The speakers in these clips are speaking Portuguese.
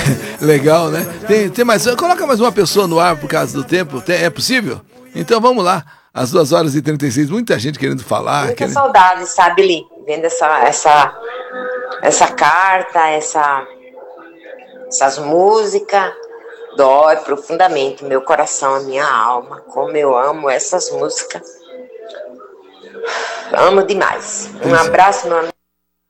Legal, né? Tem mais. Coloca mais uma pessoa no ar por causa do tempo. É possível? Então vamos lá. Às 2h36, muita gente querendo falar. Muita saudade, sabe, Li? Vendo essa carta, essas músicas. Dói profundamente meu coração, a minha alma. Como eu amo essas músicas. Amo demais. Um abraço, meu amigo.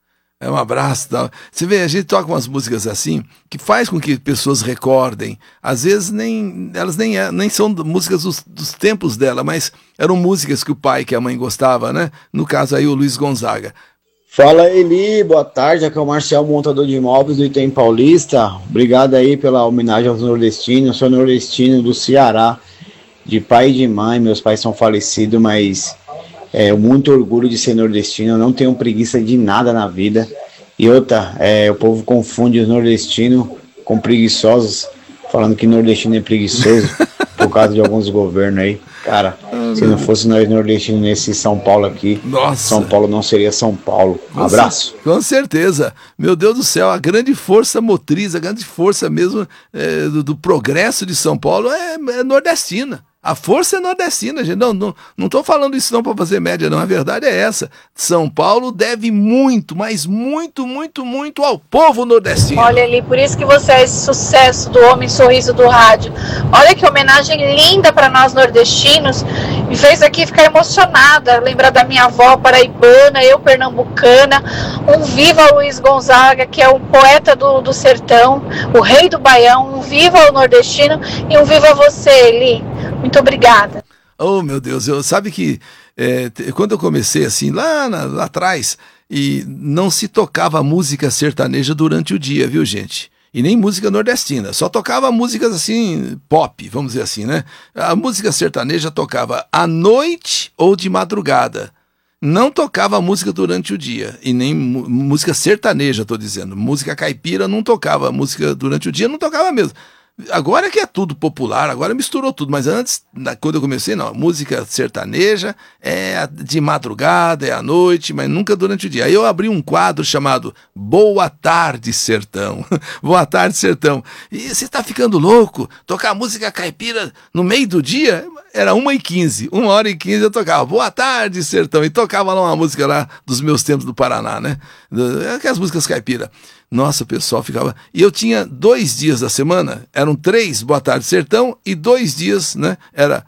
Um abraço. Você vê, a gente toca umas músicas assim, que faz com que pessoas recordem. Às vezes elas nem são músicas dos tempos dela, mas eram músicas que o pai, que a mãe gostava, né? No caso aí o Luiz Gonzaga. Fala, Eli, boa tarde, aqui é o Marcel, montador de imóveis do Itaim Paulista. Obrigado aí pela homenagem aos nordestinos. Eu sou nordestino do Ceará, de pai e de mãe. Meus pais são falecidos, mas muito orgulho de ser nordestino. Eu não tenho preguiça de nada na vida. E outra, o povo confunde os nordestinos com preguiçosos, falando que nordestino é preguiçoso por causa de alguns governos aí. Cara, se não fosse nós nordestinos nesse São Paulo aqui, nossa, São Paulo não seria São Paulo. Um abraço. Com certeza. Meu Deus do céu, a grande força motriz, a grande força mesmo do progresso de São Paulo é nordestina. A força é nordestina, gente. Não estou falando isso não para fazer média, não. A verdade é essa. São Paulo deve muito, mas muito, muito, muito ao povo nordestino. Olha ali, por isso que você é esse sucesso do Homem Sorriso do Rádio. Olha que homenagem linda para nós nordestinos. Me fez aqui ficar emocionada. Lembrar da minha avó paraibana, eu pernambucana. Um viva Luiz Gonzaga, que é um poeta do sertão, o rei do Baião. Um viva o nordestino e um viva você, Eli. Muito obrigada. Oh, meu Deus, sabe que quando eu comecei assim, lá atrás, e não se tocava música sertaneja durante o dia, viu, gente? E nem música nordestina, só tocava músicas assim, pop, vamos dizer assim, né? A música sertaneja tocava à noite ou de madrugada. Não tocava música durante o dia, e nem música sertaneja, tô dizendo. Música caipira não tocava, música durante o dia não tocava mesmo. Agora que é tudo popular, agora misturou tudo, mas antes, quando eu comecei, não, música sertaneja é de madrugada, é à noite, mas nunca durante o dia. Aí eu abri um quadro chamado Boa Tarde Sertão. Boa Tarde Sertão. E você tá ficando louco? Tocar música caipira no meio do dia? Era 1h15, 1h15 eu tocava Boa Tarde Sertão, e tocava lá uma música lá dos meus tempos do Paraná, né? Aquelas músicas caipira. Nossa, o pessoal ficava... E eu tinha 2 dias da semana, eram 3 Boa Tarde Sertão, e 2 dias, né? Era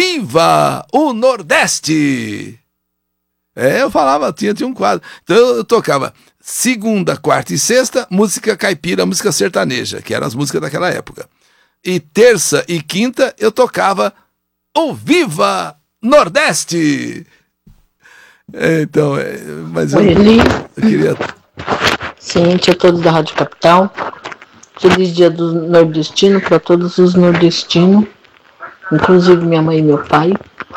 Viva o Nordeste! Eu falava, tinha um quadro. Então eu tocava segunda, quarta e sexta, música caipira, música sertaneja, que eram as músicas daquela época. E terça e quinta eu tocava o Viva Nordeste! Então, mas eu queria... Ciente a todos da Rádio Capital. Feliz dia do nordestino para todos os nordestinos, inclusive minha mãe e meu pai.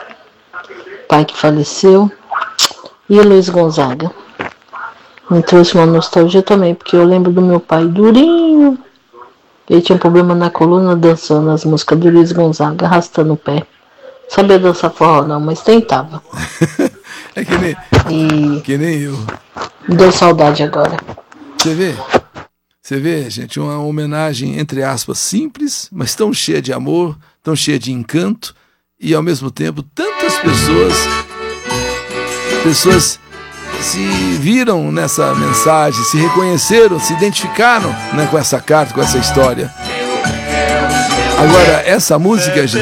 Pai que faleceu. E Luiz Gonzaga. Me trouxe uma nostalgia também, porque eu lembro do meu pai durinho. Ele tinha um problema na coluna, dançando as músicas do Luiz Gonzaga, arrastando o pé. Sabia dançar forró não, mas tentava. É que nem eu. Me deu saudade agora. Você vê, gente, uma homenagem, entre aspas, simples, mas tão cheia de amor, tão cheia de encanto, e ao mesmo tempo tantas pessoas se viram nessa mensagem, se reconheceram, se identificaram, né, com essa carta, com essa história. Agora, essa música, gente,